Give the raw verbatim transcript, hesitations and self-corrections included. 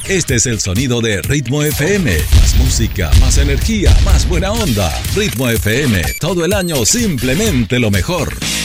Este es el sonido de Ritmo F M. Más música, más energía, más buena onda. Ritmo F M, todo el año simplemente lo mejor.